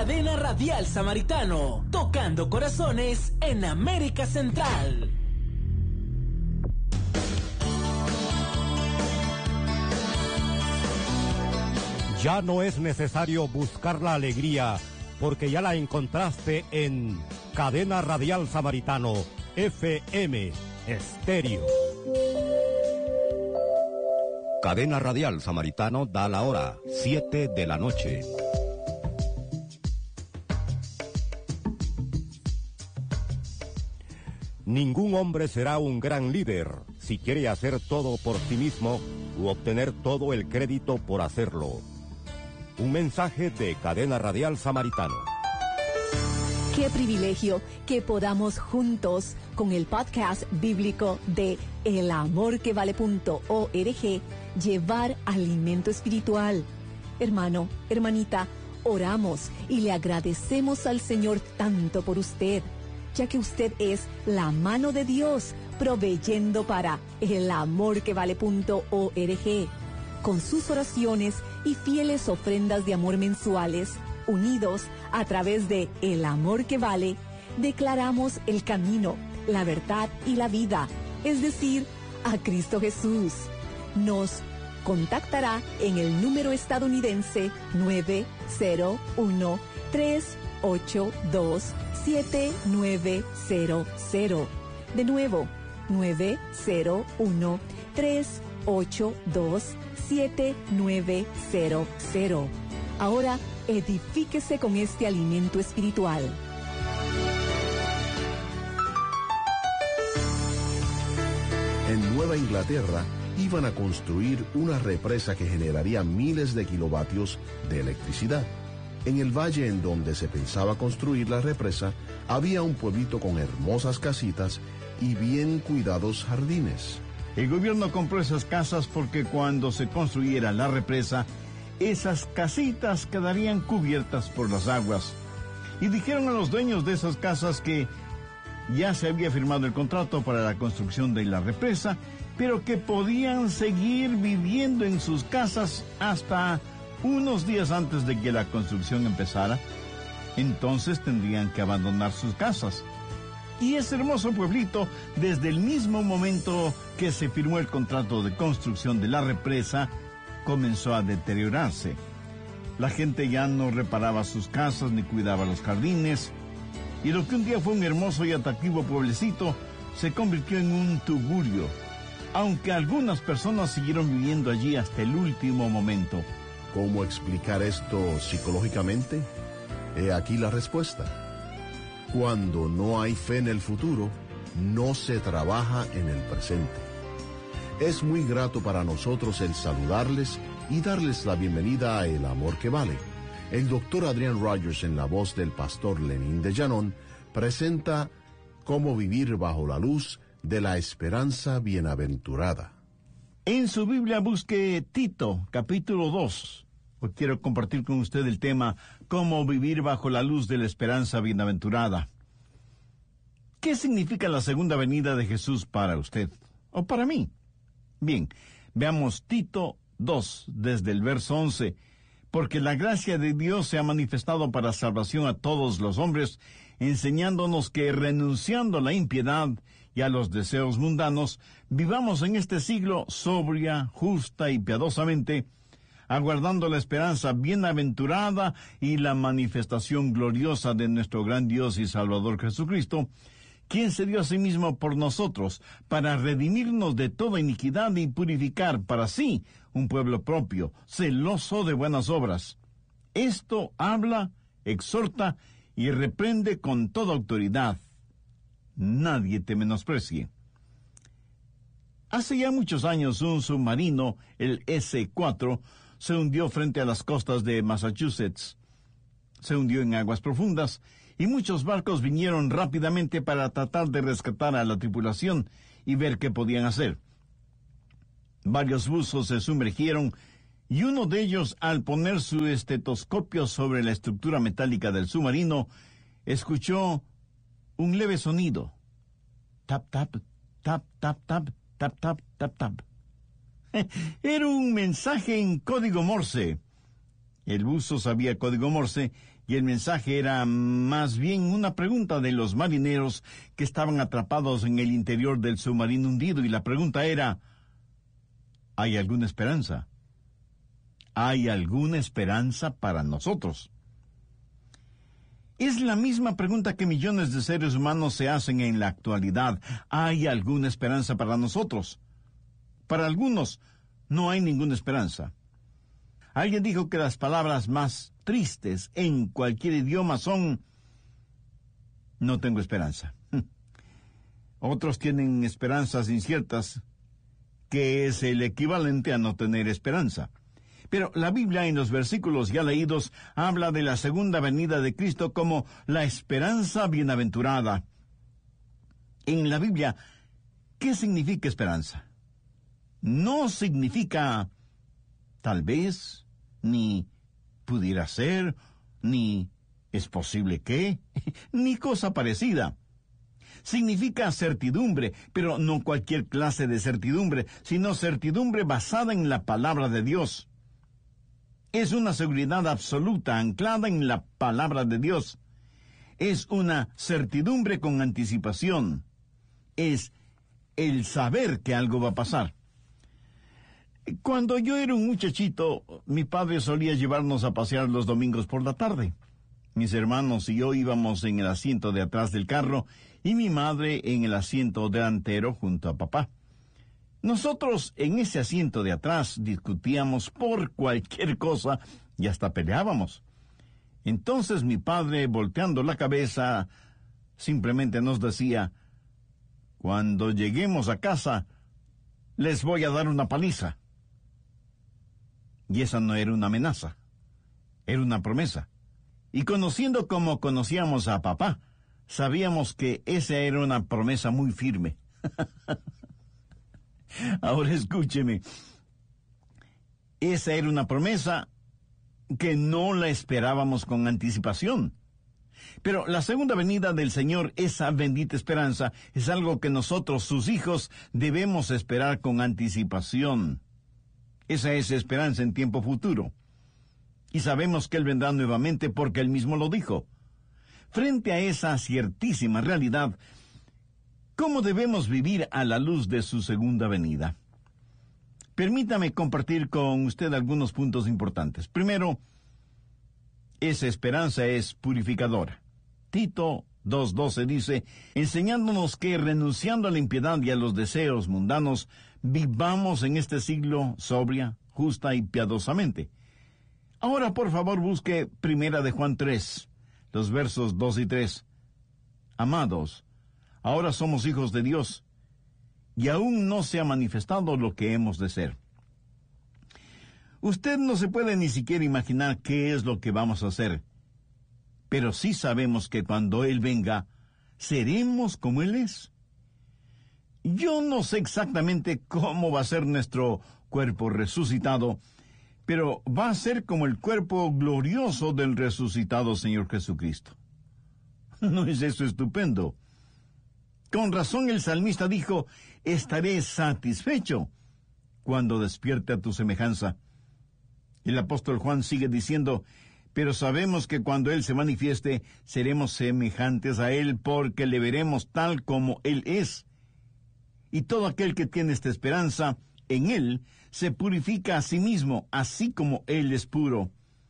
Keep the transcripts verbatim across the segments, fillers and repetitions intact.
Cadena Radial Samaritano, tocando corazones en América Central. Ya no es necesario buscar la alegría, porque ya la encontraste en Cadena Radial Samaritano, F M Estéreo. Cadena Radial Samaritano da la hora, siete de la noche. Ningún hombre será un gran líder si quiere hacer todo por sí mismo u obtener todo el crédito por hacerlo. Un mensaje de Cadena Radial Samaritano. Qué privilegio que podamos juntos con el podcast bíblico de el amor que vale punto org llevar alimento espiritual. Hermano, hermanita, oramos y le agradecemos al Señor tanto por usted, ya que usted es la mano de Dios proveyendo para el amor que vale punto org. Con sus oraciones y fieles ofrendas de amor mensuales, unidos a través de El Amor que Vale, declaramos el camino, la verdad y la vida, es decir, a Cristo Jesús. Nos contactará en el número estadounidense nueve cero uno, tres ocho dos, siete nueve cero cero. De nuevo, nueve cero uno, tres ocho dos, siete nueve cero cero. Ahora, edifíquese con este alimento espiritual. En Nueva Inglaterra iban a construir una represa que generaría miles de kilovatios de electricidad. En el valle en donde se pensaba construir la represa, había un pueblito con hermosas casitas y bien cuidados jardines. El gobierno compró esas casas porque cuando se construyera la represa, esas casitas quedarían cubiertas por las aguas. Y dijeron a los dueños de esas casas que ya se había firmado el contrato para la construcción de la represa, pero que podían seguir viviendo en sus casas hasta unos días antes de que la construcción empezara. Entonces tendrían que abandonar sus casas. Y ese hermoso pueblito, desde el mismo momento que se firmó el contrato de construcción de la represa, comenzó a deteriorarse. La gente ya no reparaba sus casas ni cuidaba los jardines, y lo que un día fue un hermoso y atractivo pueblecito se convirtió en un tugurio, aunque algunas personas siguieron viviendo allí hasta el último momento. ¿Cómo explicar esto psicológicamente? He aquí la respuesta. Cuando no hay fe en el futuro, no se trabaja en el presente. Es muy grato para nosotros el saludarles y darles la bienvenida a El Amor que Vale. El doctor Adrian Rogers, en la voz del pastor Lenín de Llanón, presenta Cómo vivir bajo la luz de la esperanza bienaventurada. En su Biblia busque Tito, capítulo dos. Hoy quiero compartir con usted el tema Cómo vivir bajo la luz de la esperanza bienaventurada. ¿Qué significa la segunda venida de Jesús para usted o para mí? Bien, veamos Tito dos, desde el verso once. Porque la gracia de Dios se ha manifestado para salvación a todos los hombres, enseñándonos que, renunciando a la impiedad y a los deseos mundanos, vivamos en este siglo sobria, justa y piadosamente, aguardando la esperanza bienaventurada y la manifestación gloriosa de nuestro gran Dios y Salvador Jesucristo, quien se dio a sí mismo por nosotros, para redimirnos de toda iniquidad y purificar para sí un pueblo propio, celoso de buenas obras. Esto habla, exhorta y reprende con toda autoridad. Nadie te menosprecie. Hace ya muchos años un submarino, el ese cuatro, se hundió frente a las costas de Massachusetts. Se hundió en aguas profundas, y muchos barcos vinieron rápidamente para tratar de rescatar a la tripulación y ver qué podían hacer. Varios buzos se sumergieron, y uno de ellos, al poner su estetoscopio sobre la estructura metálica del submarino, escuchó un leve sonido. Tap, tap, tap, tap, tap, tap, tap, tap, tap. Era un mensaje en código Morse. El buzo sabía código Morse y el mensaje era más bien una pregunta de los marineros que estaban atrapados en el interior del submarino hundido, y la pregunta era: ¿hay alguna esperanza? ¿Hay alguna esperanza para nosotros? Es la misma pregunta que millones de seres humanos se hacen en la actualidad. ¿Hay alguna esperanza para nosotros? Para algunos, no hay ninguna esperanza. Alguien dijo que las palabras más tristes en cualquier idioma son: no tengo esperanza. Otros tienen esperanzas inciertas, que es el equivalente a no tener esperanza. Pero la Biblia, en los versículos ya leídos, habla de la segunda venida de Cristo como la esperanza bienaventurada. En la Biblia, ¿qué significa esperanza? No significa tal vez, ni pudiera ser, ni es posible que, ni cosa parecida. Significa certidumbre, pero no cualquier clase de certidumbre, sino certidumbre basada en la palabra de Dios. Es una seguridad absoluta anclada en la palabra de Dios. Es una certidumbre con anticipación. Es el saber que algo va a pasar. Cuando yo era un muchachito, mi padre solía llevarnos a pasear los domingos por la tarde. Mis hermanos y yo íbamos en el asiento de atrás del carro y mi madre en el asiento delantero junto a papá. Nosotros en ese asiento de atrás discutíamos por cualquier cosa y hasta peleábamos. Entonces mi padre, volteando la cabeza, simplemente nos decía: cuando lleguemos a casa, les voy a dar una paliza. Y esa no era una amenaza, era una promesa. Y conociendo como conocíamos a papá, sabíamos que esa era una promesa muy firme. Ahora escúcheme, esa era una promesa que no la esperábamos con anticipación. Pero la segunda venida del Señor, esa bendita esperanza, es algo que nosotros, sus hijos, debemos esperar con anticipación. Esa es esperanza en tiempo futuro. Y sabemos que Él vendrá nuevamente porque Él mismo lo dijo. Frente a esa ciertísima realidad, ¿cómo debemos vivir a la luz de su segunda venida? Permítame compartir con usted algunos puntos importantes. Primero, esa esperanza es purificadora. Tito dos doce dice, enseñándonos que renunciando a la impiedad y a los deseos mundanos, vivamos en este siglo sobria, justa y piadosamente. Ahora, por favor, busque Primera de Juan tres, los versos dos y tres. Amados, ahora somos hijos de Dios, y aún no se ha manifestado lo que hemos de ser. Usted no se puede ni siquiera imaginar qué es lo que vamos a hacer, pero sí sabemos que cuando Él venga, seremos como Él es. Yo no sé exactamente cómo va a ser nuestro cuerpo resucitado, pero va a ser como el cuerpo glorioso del resucitado Señor Jesucristo. ¿No es eso estupendo? Con razón el salmista dijo, estaré satisfecho cuando despierte a tu semejanza. El apóstol Juan sigue diciendo, pero sabemos que cuando Él se manifieste, seremos semejantes a Él porque le veremos tal como Él es. Y todo aquel que tiene esta esperanza en Él se purifica a sí mismo, así como Él es puro.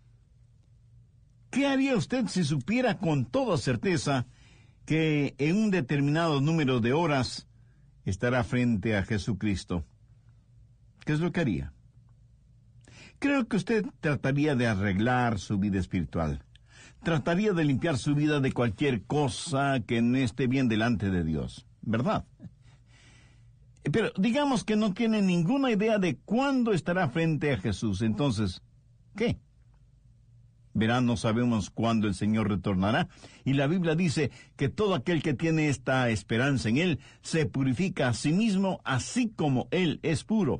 ¿Qué haría usted si supiera con toda certeza que en un determinado número de horas estará frente a Jesucristo? ¿Qué es lo que haría? Creo que usted trataría de arreglar su vida espiritual. Trataría de limpiar su vida de cualquier cosa que no esté bien delante de Dios, ¿verdad? Pero digamos que no tiene ninguna idea de cuándo estará frente a Jesús. Entonces, ¿qué? Verán, no sabemos cuándo el Señor retornará. Y la Biblia dice que todo aquel que tiene esta esperanza en Él se purifica a sí mismo, así como Él es puro.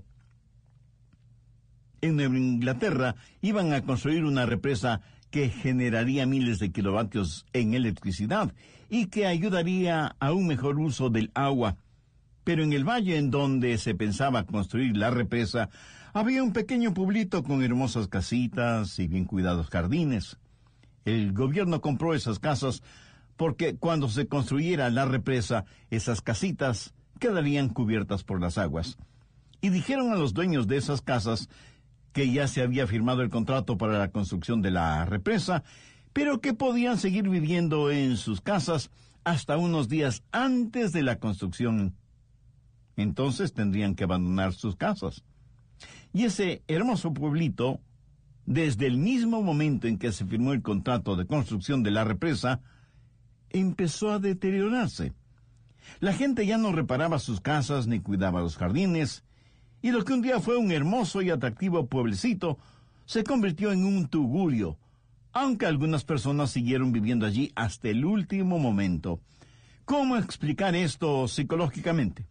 En Nueva Inglaterra iban a construir una represa que generaría miles de kilovatios en electricidad y que ayudaría a un mejor uso del agua. Pero en el valle en donde se pensaba construir la represa, Había un pequeño pueblito con hermosas casitas y bien cuidados jardines. El gobierno compró esas casas porque cuando se construyera la represa, esas casitas quedarían cubiertas por las aguas. Y dijeron a los dueños de esas casas que ya se había firmado el contrato para la construcción de la represa, pero que podían seguir viviendo en sus casas hasta unos días antes de la construcción. Entonces tendrían que abandonar sus casas. Y ese hermoso pueblito, desde el mismo momento en que se firmó el contrato de construcción de la represa, empezó a deteriorarse. La gente ya no reparaba sus casas ni cuidaba los jardines, y lo que un día fue un hermoso y atractivo pueblecito se convirtió en un tugurio, aunque algunas personas siguieron viviendo allí hasta el último momento. ¿Cómo explicar esto psicológicamente?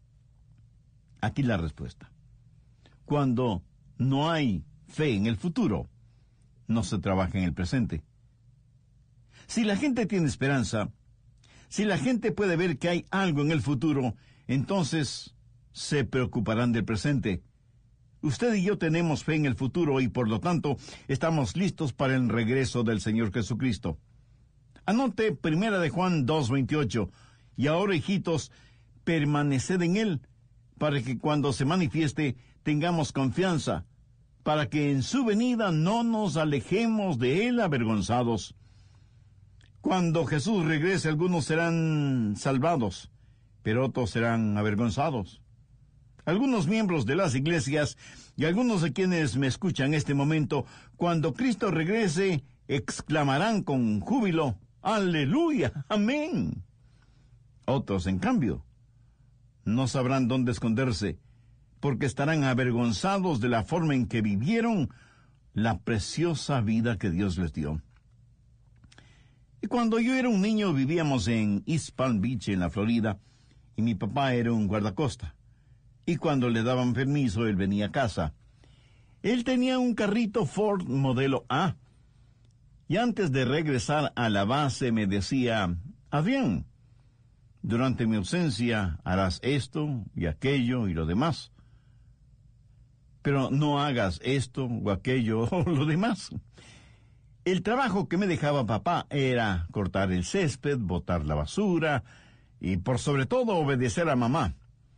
Aquí la respuesta. Cuando no hay fe en el futuro, no se trabaja en el presente. Si la gente tiene esperanza, si la gente puede ver que hay algo en el futuro, entonces se preocuparán del presente. Usted y yo tenemos fe en el futuro y por lo tanto estamos listos para el regreso del Señor Jesucristo. Anote Primera de Juan dos veintiocho. Y ahora, hijitos, permaneced en Él, para que cuando se manifieste tengamos confianza, para que en su venida no nos alejemos de Él avergonzados. Cuando Jesús regrese, algunos serán salvados, pero otros serán avergonzados. Algunos miembros de las iglesias y algunos de quienes me escuchan en este momento, cuando Cristo regrese, exclamarán con júbilo, ¡Aleluya! ¡Amén! Otros, en cambio, no sabrán dónde esconderse, porque estarán avergonzados de la forma en que vivieron la preciosa vida que Dios les dio. Y cuando yo era un niño vivíamos en East Palm Beach, en la Florida, y mi papá era un guardacosta. Y cuando le daban permiso, él venía a casa. Él tenía un carrito Ford modelo A. Y antes de regresar a la base me decía, Adrián, durante mi ausencia harás esto y aquello y lo demás. Pero no hagas esto o aquello o lo demás. El trabajo que me dejaba papá era cortar el césped, botar la basura y por sobre todo obedecer a mamá.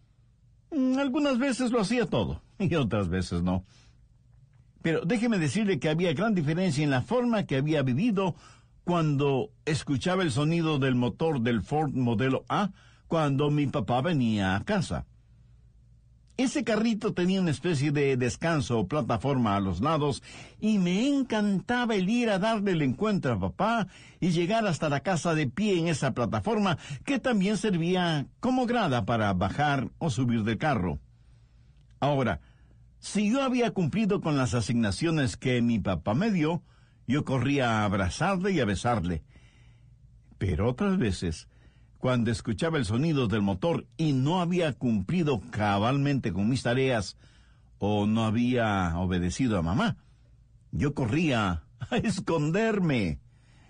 Algunas veces lo hacía todo y otras veces no. Pero déjeme decirle que había gran diferencia en la forma que había vivido cuando escuchaba el sonido del motor del Ford modelo A cuando mi papá venía a casa. Ese carrito tenía una especie de descanso o plataforma a los lados y me encantaba el ir a darle el encuentro a papá y llegar hasta la casa de pie en esa plataforma que también servía como grada para bajar o subir del carro. Ahora, si yo había cumplido con las asignaciones que mi papá me dio, yo corría a abrazarle y a besarle. Pero otras veces, cuando escuchaba el sonido del motor y no había cumplido cabalmente con mis tareas o no había obedecido a mamá, yo corría a esconderme.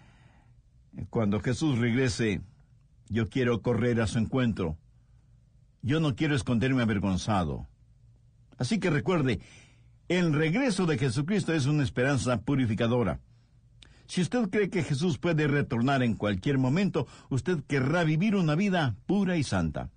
Cuando Jesús regrese, yo quiero correr a su encuentro. Yo no quiero esconderme avergonzado. Así que recuerde, el regreso de Jesucristo es una esperanza purificadora. Si usted cree que Jesús puede retornar en cualquier momento, usted querrá vivir una vida pura y santa.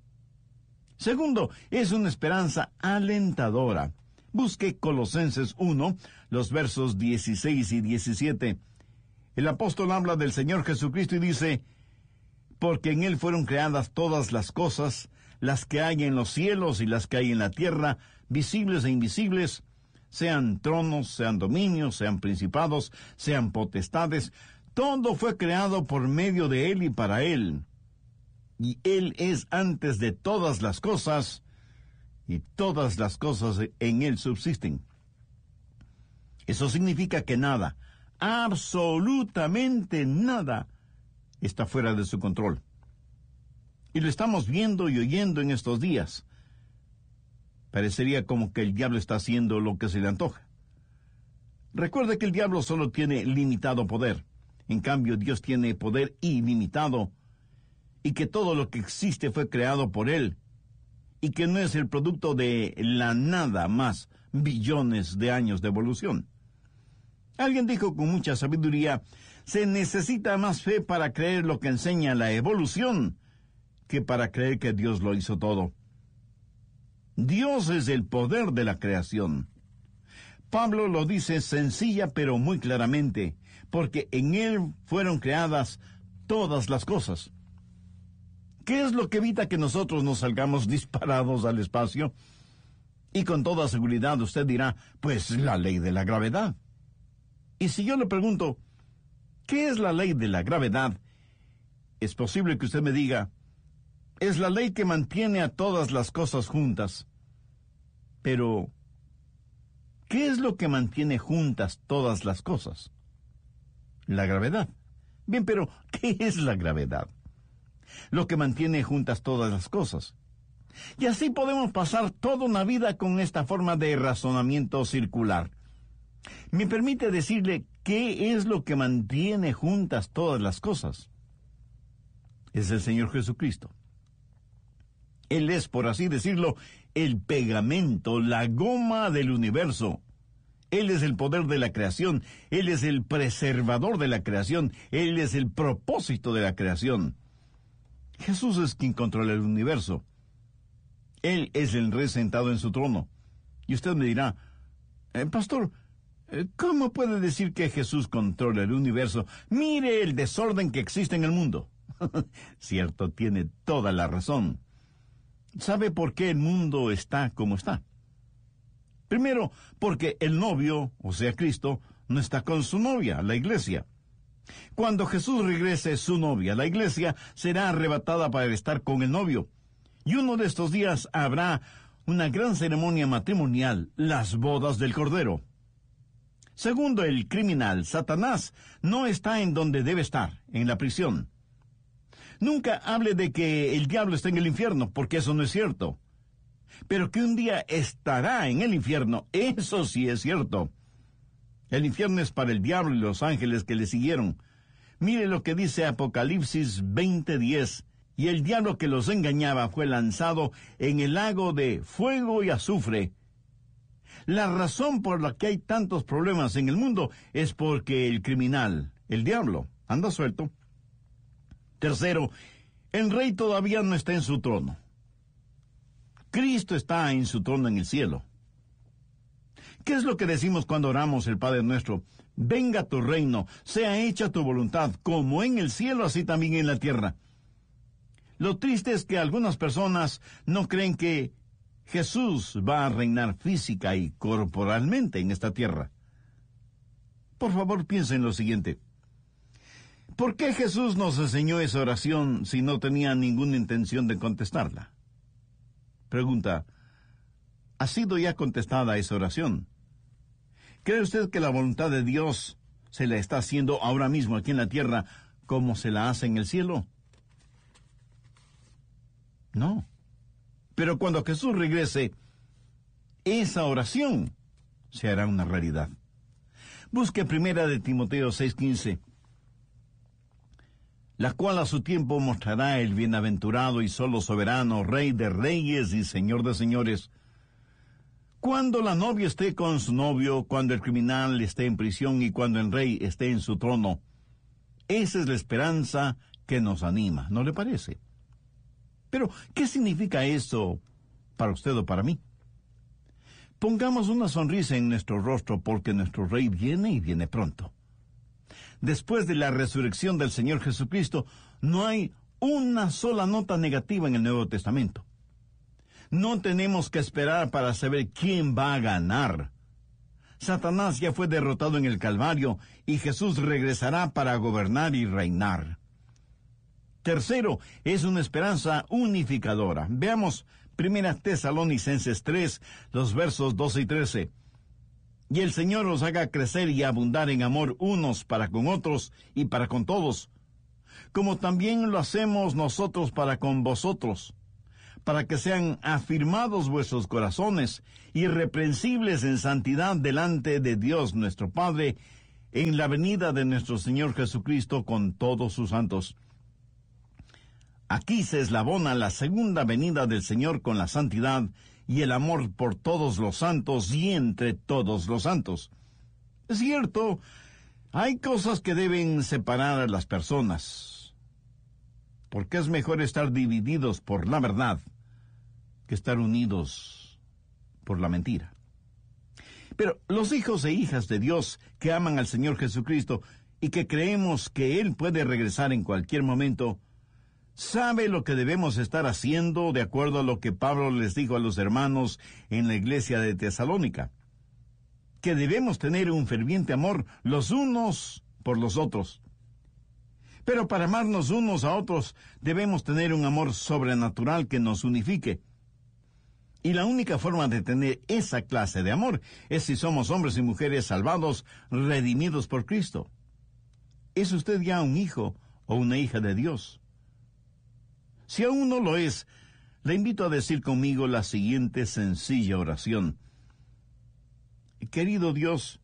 Segundo, es una esperanza alentadora. Busque Colosenses uno, los versos dieciséis y diecisiete. El apóstol habla del Señor Jesucristo y dice, porque en Él fueron creadas todas las cosas, las que hay en los cielos y las que hay en la tierra, visibles e invisibles, sean tronos, sean dominios, sean principados, sean potestades, todo fue creado por medio de Él y para Él. Y Él es antes de todas las cosas, y todas las cosas en Él subsisten. Eso significa que nada, absolutamente nada, está fuera de su control. Y lo estamos viendo y oyendo en estos días. Parecería como que el diablo está haciendo lo que se le antoja. Recuerde que el diablo solo tiene limitado poder. En cambio, Dios tiene poder ilimitado. Y que todo lo que existe fue creado por Él. Y que no es el producto de la nada más, billones de años de evolución. Alguien dijo con mucha sabiduría, se necesita más fe para creer lo que enseña la evolución que para creer que Dios lo hizo todo. Dios es el poder de la creación. Pablo lo dice sencilla pero muy claramente, porque en Él fueron creadas todas las cosas. ¿Qué es lo que evita que nosotros nos salgamos disparados al espacio? Y con toda seguridad usted dirá, pues la ley de la gravedad. Y si yo le pregunto, ¿qué es la ley de la gravedad? Es posible que usted me diga, es la ley que mantiene a todas las cosas juntas. Pero, ¿qué es lo que mantiene juntas todas las cosas? La gravedad. Bien, pero ¿qué es la gravedad? Lo que mantiene juntas todas las cosas. Y así podemos pasar toda una vida con esta forma de razonamiento circular. Me permite decirle qué es lo que mantiene juntas todas las cosas. Es el Señor Jesucristo. Él es, por así decirlo, el pegamento, la goma del universo. Él es el poder de la creación. Él es el preservador de la creación. Él es el propósito de la creación. Jesús es quien controla el universo. Él es el rey sentado en su trono. Y usted me dirá, eh, pastor, ¿cómo puede decir que Jesús controla el universo? Mire el desorden que existe en el mundo. Cierto, tiene toda la razón. ¿Sabe por qué el mundo está como está? Primero, porque el novio, o sea Cristo, no está con su novia, la iglesia. Cuando Jesús regrese, su novia, la iglesia, será arrebatada para estar con el novio. Y uno de estos días habrá una gran ceremonia matrimonial, las bodas del Cordero. Segundo, el criminal, Satanás, no está en donde debe estar, en la prisión. Nunca hable de que el diablo está en el infierno, porque eso no es cierto. Pero que un día estará en el infierno, eso sí es cierto. El infierno es para el diablo y los ángeles que le siguieron. Mire lo que dice Apocalipsis veinte diez. Y el diablo que los engañaba fue lanzado en el lago de fuego y azufre. La razón por la que hay tantos problemas en el mundo es porque el criminal, el diablo, anda suelto. Tercero, el rey todavía no está en su trono. Cristo está en su trono en el cielo. ¿Qué es lo que decimos cuando oramos el Padre Nuestro? Venga tu reino, sea hecha tu voluntad, como en el cielo, así también en la tierra. Lo triste es que algunas personas no creen que Jesús va a reinar física y corporalmente en esta tierra. Por favor, piensen en lo siguiente. ¿Por qué Jesús nos enseñó esa oración si no tenía ninguna intención de contestarla? Pregunta, ¿ha sido ya contestada esa oración? ¿Cree usted que la voluntad de Dios se la está haciendo ahora mismo aquí en la tierra como se la hace en el cielo? No. Pero cuando Jesús regrese, esa oración se hará una realidad. Busque primera de Timoteo seis quince, la cual a su tiempo mostrará el bienaventurado y solo soberano, Rey de reyes y Señor de señores. Cuando la novia esté con su novio, cuando el criminal esté en prisión y cuando el rey esté en su trono, esa es la esperanza que nos anima, ¿no le parece? Pero, ¿qué significa eso para usted o para mí? Pongamos una sonrisa en nuestro rostro porque nuestro Rey viene y viene pronto. Después de la resurrección del Señor Jesucristo, no hay una sola nota negativa en el Nuevo Testamento. No tenemos que esperar para saber quién va a ganar. Satanás ya fue derrotado en el Calvario y Jesús regresará para gobernar y reinar. Tercero, es una esperanza unificadora. Veamos Primera Tesalonicenses tres, los versos doce y trece. Y el Señor os haga crecer y abundar en amor unos para con otros y para con todos, como también lo hacemos nosotros para con vosotros, para que sean afirmados vuestros corazones, irreprensibles en santidad delante de Dios nuestro Padre, en la venida de nuestro Señor Jesucristo con todos sus santos. Aquí se eslabona la segunda venida del Señor con la santidad y el amor por todos los santos y entre todos los santos. Es cierto, hay cosas que deben separar a las personas, porque es mejor estar divididos por la verdad que estar unidos por la mentira. Pero los hijos e hijas de Dios que aman al Señor Jesucristo y que creemos que Él puede regresar en cualquier momento, sabe lo que debemos estar haciendo de acuerdo a lo que Pablo les dijo a los hermanos en la iglesia de Tesalónica, que debemos tener un ferviente amor los unos por los otros. Pero para amarnos unos a otros debemos tener un amor sobrenatural que nos unifique. Y la única forma de tener esa clase de amor es si somos hombres y mujeres salvados, redimidos por Cristo. ¿Es usted ya un hijo o una hija de Dios? Si aún no lo es, le invito a decir conmigo la siguiente sencilla oración. Querido Dios,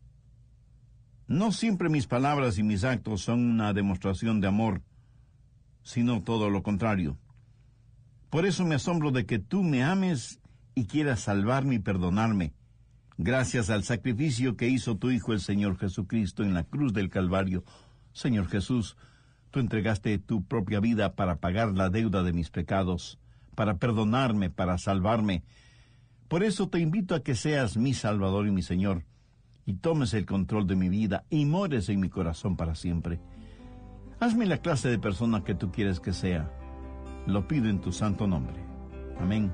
no siempre mis palabras y mis actos son una demostración de amor, sino todo lo contrario. Por eso me asombro de que tú me ames y quieras salvarme y perdonarme, gracias al sacrificio que hizo tu Hijo el Señor Jesucristo en la cruz del Calvario. Señor Jesús, tú entregaste tu propia vida para pagar la deuda de mis pecados, para perdonarme, para salvarme. Por eso te invito a que seas mi Salvador y mi Señor, y tomes el control de mi vida y mores en mi corazón para siempre. Hazme la clase de persona que tú quieres que sea. Lo pido en tu santo nombre. Amén.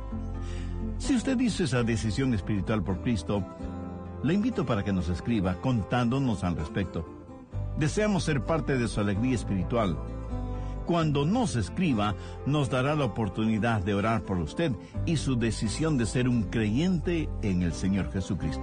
Si usted hizo esa decisión espiritual por Cristo, le invito para que nos escriba contándonos al respecto. Deseamos ser parte de su alegría espiritual. Cuando nos escriba, nos dará la oportunidad de orar por usted y su decisión de ser un creyente en el Señor Jesucristo.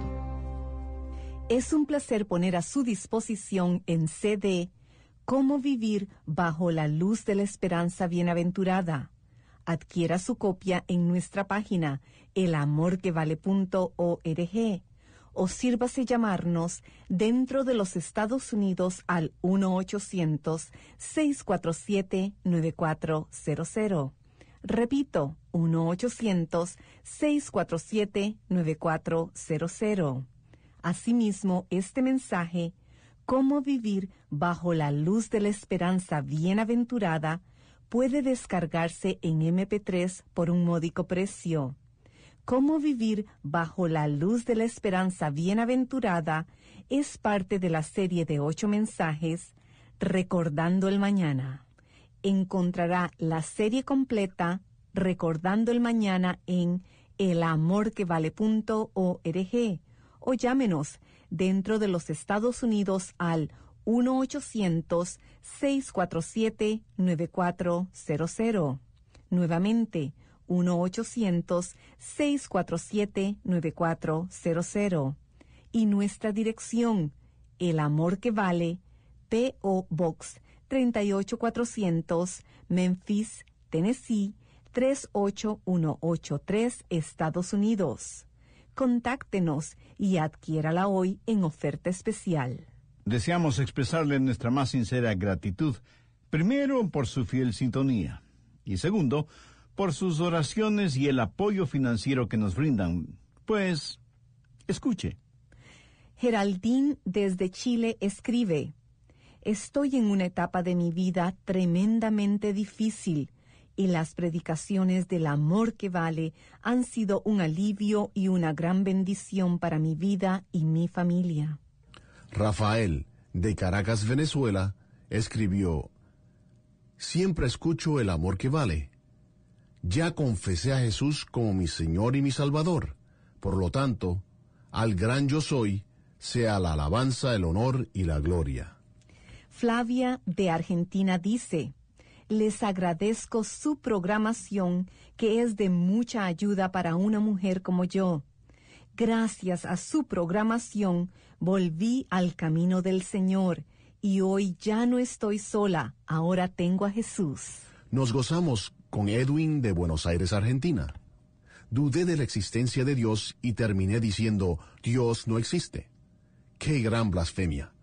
Es un placer poner a su disposición en C D Cómo vivir bajo la luz de la esperanza bienaventurada. Adquiera su copia en nuestra página el amor que vale punto org o sírvase llamarnos dentro de los Estados Unidos al uno ochocientos, seis cuatro siete, nueve cuatro cero cero. Repito, uno ochocientos, seis cuatro siete, nueve cuatro cero cero. Asimismo, este mensaje, Cómo vivir bajo la luz de la esperanza bienaventurada, puede descargarse en eme pe tres por un módico precio. Cómo vivir bajo la luz de la esperanza bienaventurada es parte de la serie de ocho mensajes, Recordando el Mañana. Encontrará la serie completa, Recordando el Mañana, en el amor que vale punto org o llámenos dentro de los Estados Unidos al uno ochocientos, seis cuatro siete, nueve cuatro cero cero. Nuevamente, uno ochocientos, seis cuatro siete, nueve cuatro cero cero. Y nuestra dirección, El Amor que Vale, P O Box tres ocho cuatrocientos, Memphis, Tennessee, tres ocho uno ocho tres, Estados Unidos. Contáctenos y adquiérala hoy en oferta especial. Deseamos expresarle nuestra más sincera gratitud, primero por su fiel sintonía, y segundo, por sus oraciones y el apoyo financiero que nos brindan. Pues, escuche. Geraldine desde Chile escribe: Estoy en una etapa de mi vida tremendamente difícil y las predicaciones del amor que vale han sido un alivio y una gran bendición para mi vida y mi familia. Rafael, de Caracas, Venezuela, escribió: Siempre escucho el amor que vale. Ya confesé a Jesús como mi Señor y mi Salvador. Por lo tanto, al gran yo soy, sea la alabanza, el honor y la gloria. Flavia, de Argentina, dice: Les agradezco su programación, que es de mucha ayuda para una mujer como yo. Gracias a su programación, volví al camino del Señor, y hoy ya no estoy sola, ahora tengo a Jesús. Nos gozamos con Edwin de Buenos Aires, Argentina. Dudé de la existencia de Dios y terminé diciendo, Dios no existe. ¡Qué gran blasfemia!